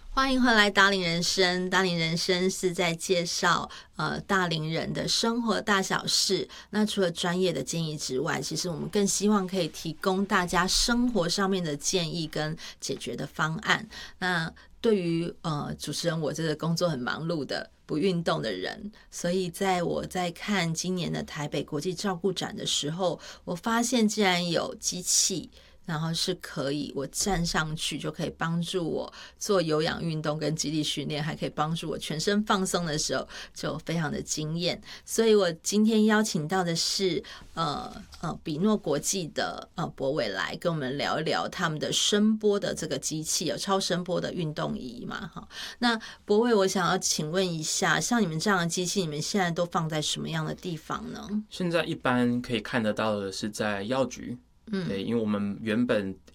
欢迎回来大龄人生。大龄人生是在介绍大龄人的生活大小事。那除了专业的建议之外，其实我们更希望可以提供大家生活上面的建议跟解决的方案。那对于主持人我这个工作很忙碌的不运动的人，所以我在看今年的台北国际照顾展的时候，我发现竟然有机器，然后是可以我站上去就可以帮助我做有氧运动跟肌力训练，还可以帮助我全身放松的时候，就非常的惊艳。所以我今天邀请到的是比诺国际的博伟来跟我们聊一聊他们的声波的这个机器，有超声波的运动仪嘛。那博伟，我想要请问一下，像你们这样的机器，你们现在都放在什么样的地方呢？ 现在一般可以看得到的是在药局。对，因为我们原本